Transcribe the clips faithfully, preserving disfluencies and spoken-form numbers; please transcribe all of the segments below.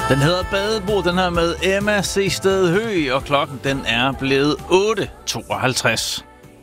Den hedder Badebro, den her med Emma C. Sted Høgh, og klokken den er blevet otte tooghalvtreds.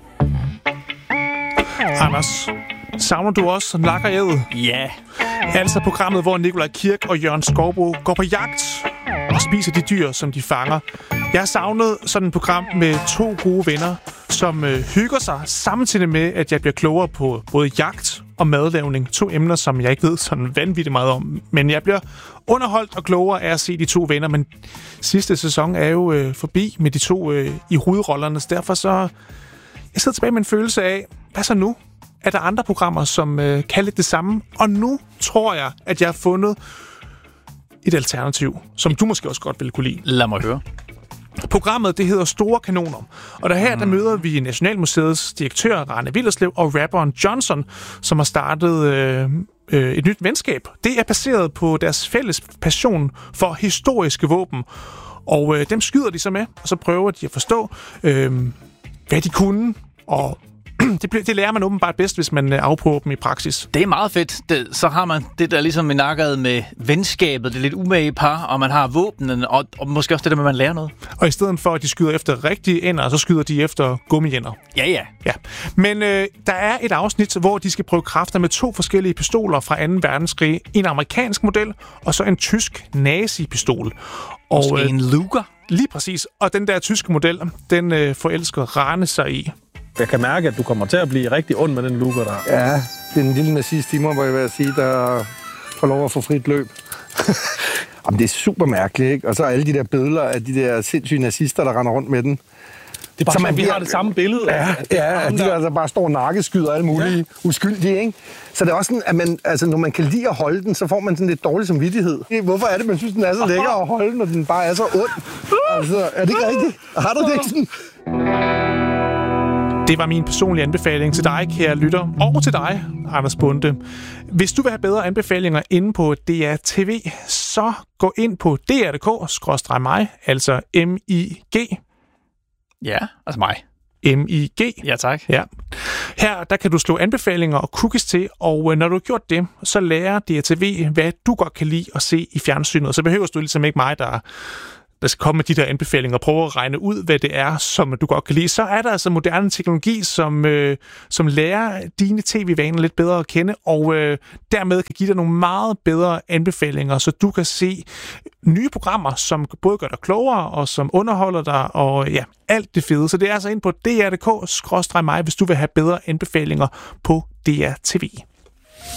Anders, savner du også Lak og Æd? Ja. Altså programmet, hvor Nikolaj Kirk og Jørgen Skovbo går på jagt og spiser de dyr, som de fanger. Jeg har savnet sådan et program med to gode venner, som øh, hygger sig, samtidig med, at jeg bliver klogere på både jagt og madlavning. To emner, som jeg ikke ved sådan vanvittigt meget om. Men jeg bliver underholdt og klogere af at se de to venner. Men sidste sæson er jo øh, forbi med de to øh, i hovedrollerne. Så derfor så... Jeg sidder tilbage med en følelse af, hvad så nu? Er der andre programmer, som øh, kan lidt det samme? Og nu tror jeg, at jeg har fundet et alternativ, som du måske også godt vil kunne lide. Lad mig høre. Programmet, det hedder Store Kanoner. Og der her, der møder vi Nationalmuseets direktør, Rane Willerslev, og rapperen Johnson, som har startet øh, øh, et nyt venskab. Det er baseret på deres fælles passion for historiske våben. Og øh, dem skyder de så med, og så prøver de at forstå, øh, hvad de kunne, og det, det lærer man åbenbart bedst, hvis man afprøver dem i praksis. Det er meget fedt. Det, så har man det der ligesom med nakket med venskabet, det lidt umage par, og man har våbnene, og, og måske også det der med, at man lærer noget. Og i stedet for, at de skyder efter rigtige ender, så skyder de efter gummiender. Ja, ja. ja. Men øh, der er et afsnit, hvor de skal prøve kræfter med to forskellige pistoler fra anden verdenskrig. En amerikansk model, og så en tysk nazi-pistol. Og måske en Luger. Lige præcis. Og den der tyske model, den øh, forelsker Rane sig i. Jeg kan mærke, at du kommer til at blive rigtig ond med den Luger der. Ja, det er en lille nazist i mig, hvor jeg vil sige, der får lov at få frit løb. Jamen, det er super mærkeligt, ikke? Og så alle de der billeder af de der sindssyge nazister, der render rundt med den. Det er bare, som, at vi har det samme billede. Ja, ja, de der, der bare står nakkeskyder og alle mulige ja. uskyldige, ikke? Så det er også sådan, at man, altså, når man kan lide at holde den, så får man sådan lidt dårlig samvittighed. Hvorfor er det, man synes, den er så lækker at holde, når den bare er så ond? Altså, er det ikke rigtigt? Har du det ikke sådan? Det var min personlige anbefaling til dig, kære lytter, og til dig, Anders Bonde. Hvis du vil have bedre anbefalinger inde på D R T V, så gå ind på D R punktum D K skråstreg mig, altså M I G. Ja, altså mig. M I G. Ja, tak. Ja. Her der kan du slå anbefalinger og cookies til, og når du har gjort det, så lærer D R T V, hvad du godt kan lide at se i fjernsynet. Så behøver du ligesom ikke mig, der... der skal komme med de der anbefalinger og prøve at regne ud, hvad det er, som du godt kan lide. Så er der altså moderne teknologi, som, øh, som lærer dine tv-vaner lidt bedre at kende, og øh, dermed kan give dig nogle meget bedre anbefalinger, så du kan se nye programmer, som både gør dig klogere, og som underholder dig, og ja, alt det fede. Så det er altså ind på D R punktum D K skråstreg mig, hvis du vil have bedre anbefalinger på D R T V.